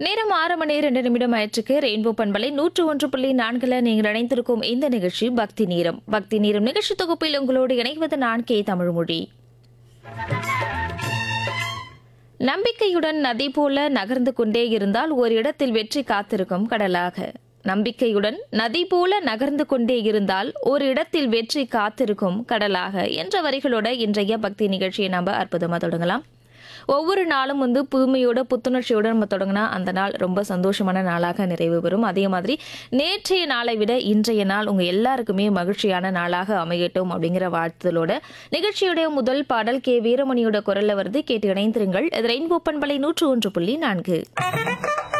நேரம் 6:02 ஆயிற்றுக்கு ரெயின்போ பண்பலை 101.4 நீங்கள் இணைந்திருக்கும் இந்த நிகழ்ச்சி பக்தி நேரம். பக்தி நேரம் நிகழ்ச்சி தொகுப்பில் உங்களோடு இணைவது நான் கே தமிழ்மொழி. நம்பிக்கையுடன் நதி போல நகர்ந்து கொண்டே இருந்தால் ஒரு இடத்தில் வெற்றி காத்திருக்கும் கடலாக. நம்பிக்கையுடன் நதி போல நகர்ந்து கொண்டே இருந்தால் ஒரு இடத்தில் வெற்றி காத்திருக்கும் கடலாக என்ற வரிகளோட இன்றைய பக்தி நிகழ்ச்சியை நம்ம அற்புதமா தொடங்கலாம். ஒவ்வொரு நாளும் புதுமையோட புத்துணர்ச்சியோட நம்ம தொடங்கினா அந்த நாள் ரொம்ப சந்தோஷமான நாளாக நிறைவு பெறும். அதே மாதிரி நேற்றைய நாளை விட இன்றைய நாள் உங்க எல்லாருக்குமே மகிழ்ச்சியான நாளாக அமையட்டும் அப்படிங்கிற வாழ்த்துதலோட நிகழ்ச்சியுடைய முதல் பாடல் கே வீரமணியோட குரல்ல வருது. கேட்டு இணைந்திருங்கள். இது ரெயின்போ பண்பலை 101.4.